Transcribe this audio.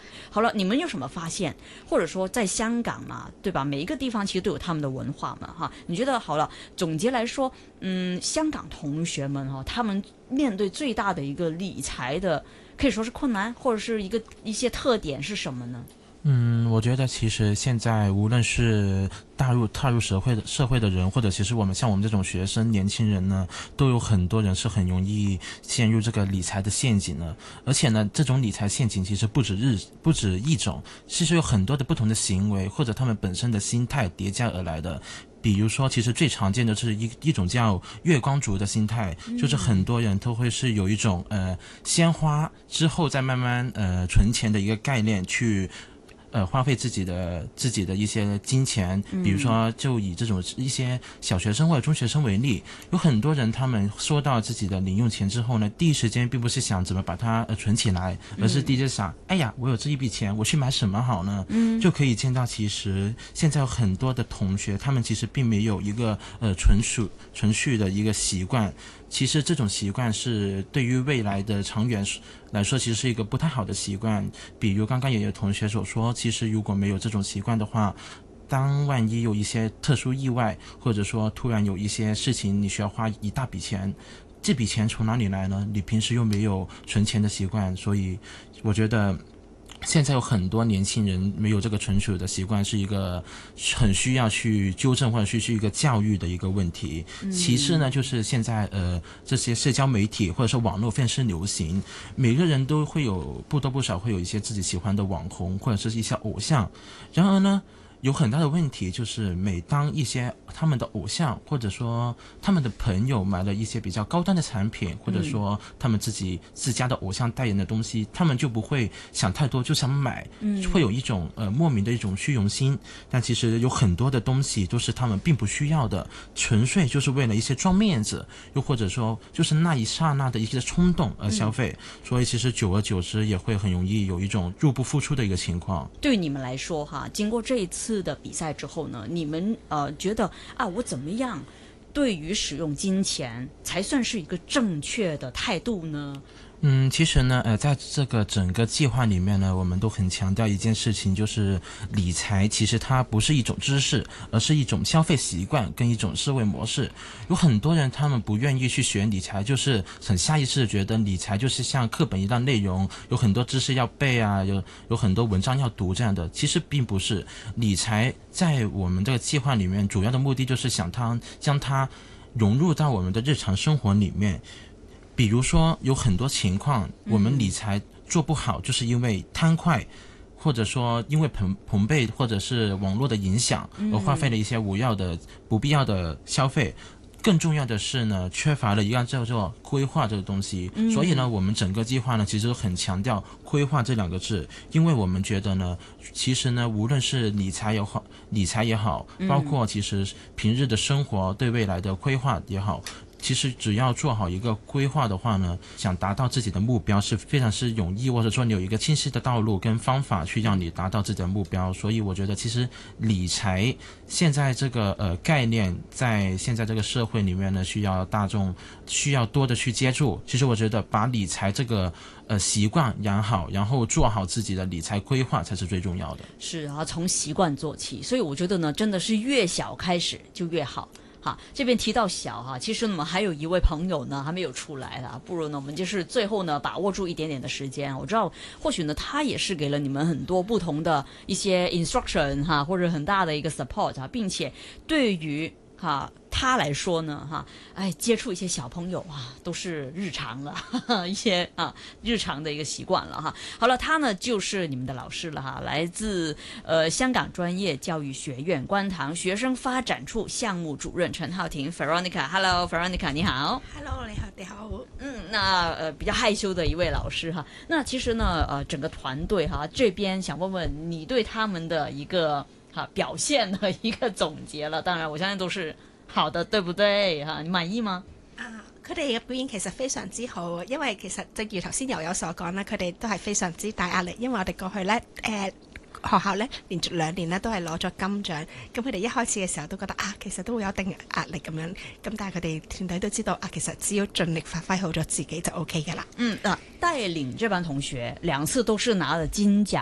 好了，你们有什么发现？或者说在香港嘛，对吧？每一个地方其实都有他们的文化嘛，哈。你觉得好了，总结来说，香港同学们哈，他们面对最大的一个理财的，可以说是困难，或者是一些特点是什么呢？ 我觉得其实现在无论是踏入社会的人，或者其实像我们这种学生年轻人呢，都有很多人是很容易陷入这个理财的陷阱的。而且呢，这种理财陷阱其实不止一种，其实有很多的不同的行为或者他们本身的心态叠加而来的。比如说，其实最常见的是一种叫月光族的心态，就是很多人都会是有一种先花之后再慢慢存钱的一个概念去花费自己的一些金钱。比如说就以这种一些小学生或者中学生为例，有很多人他们收到自己的零用钱之后呢，第一时间并不是想怎么把它存起来，而是第一就想哎呀，我有这一笔钱，我去买什么好呢？就可以见到其实现在有很多的同学，他们其实并没有一个存续的一个习惯。其实这种习惯是对于未来的长远来说，其实是一个不太好的习惯。比如刚刚也有同学所说，其实如果没有这种习惯的话，当万一有一些特殊意外，或者说突然有一些事情你需要花一大笔钱，这笔钱从哪里来呢？你平时又没有存钱的习惯，所以我觉得现在有很多年轻人没有这个存储的习惯，是一个很需要去纠正或者是一个教育的一个问题。其次呢，就是现在这些社交媒体或者说网络非常是流行，每个人都会有不多不少会有一些自己喜欢的网红或者是一些偶像。然而呢，有很大的问题，就是每当一些他们的偶像或者说他们的朋友买了一些比较高端的产品，或者说他们自家的偶像代言的东西，他们就不会想太多，就想买，会有一种莫名的一种虚荣心。但其实有很多的东西都是他们并不需要的，纯粹就是为了一些装面子，又或者说就是那一刹那的一些冲动而消费。所以其实久而久之也会很容易有一种入不敷出的一个情况。 对于你们来说哈，经过这一次的比赛之后呢，你们觉得啊，我怎么样对于使用金钱才算是一个正确的态度呢？ 其实呢，在这个整个计划里面呢，我们都很强调一件事情，就是理财其实它不是一种知识，而是一种消费习惯跟一种思维模式。有很多人他们不愿意去学理财，就是很下意识的觉得理财就是像课本一样内容，有很多知识要背啊，有很多文章要读这样的。其实并不是，理财在我们这个计划里面主要的目的就是想将它融入到我们的日常生活里面。比如说有很多情况我们理财做不好，就是因为贪快，或者说因为朋辈或者是网络的影响而花费了一些不必要的消费。更重要的是呢，缺乏了一个叫做规划这个东西。所以呢，我们整个计划呢其实很强调规划这两个字，因为我们觉得呢，其实呢，无论是理财也好，包括其实平日的生活对未来的规划也好，其实只要做好一个规划的话呢，想达到自己的目标是非常是容易，或者说你有一个清晰的道路跟方法去让你达到自己的目标。所以我觉得其实理财现在这个概念在现在这个社会里面呢，需要大众需要多的去接触。其实我觉得把理财这个习惯养好，然后做好自己的理财规划才是最重要的。是啊，从习惯做起，所以我觉得呢，真的是越小开始就越好。好，这边提到小哈，其实我们还有一位朋友呢还没有出来啦，不如呢我们就是最后呢把握住一点点的时间。我知道或许呢他也是给了你们很多不同的一些 instruction 哈，或者很大的一个 support 啊，并且对于他来说呢接触一些小朋友啊都是日常了，一些日常的一个习惯了哈。好了，他呢就是你们的老师了哈，来自香港专业教育学院观塘学生发展处项目主任陈浩庭 Veronica。Hello Veronica， 你好。 Hello， 你好。 那比较害羞的一位老师哈。那其实呢整个团队哈这边想问问你对他们的一个表现的一个总結啦，當然我相信都是好的，對不對？你滿意嗎？ 佢哋嘅表演其實非常之好，因為其實正如頭先友友所講啦，佢哋都係非常之大壓力，因為我哋過去呢學校呢連續2年呢都係攞咗金獎，咁佢哋一開始嘅時候都覺得其實都會有一定壓力咁樣，咁但係佢哋團隊都知道其實只要盡力發揮好咗自己就 OK 㗎啦。 帶領這班同學2次都是拿了金獎